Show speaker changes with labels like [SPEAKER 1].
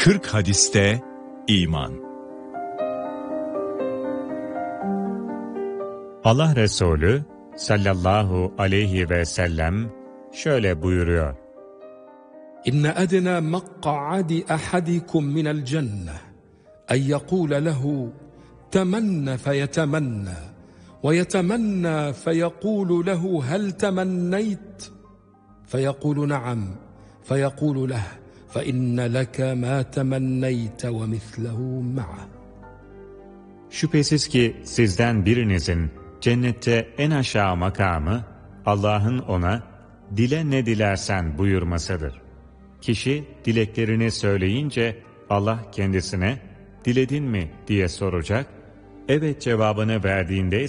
[SPEAKER 1] 40 hadiste iman.
[SPEAKER 2] Allah Resulü sallallahu aleyhi ve sellem şöyle buyuruyor.
[SPEAKER 3] İnne adna maq'adi ahadikum minel cenneh en yekule lehu temenna feyetemenna ve yetemenna feyekulu lehu hel temenneyt feyekulu na'am feyekulu leh fe inne leke ma temenneyte ve mislehu ma'a.
[SPEAKER 2] Şüphesiz ki sizden birinizin cennette en aşağı makamı Allah'ın ona dile ne dilersen buyurmasıdır. Kişi dileklerini söyleyince Allah kendisine diledin mi diye soracak, evet cevabını verdiğinde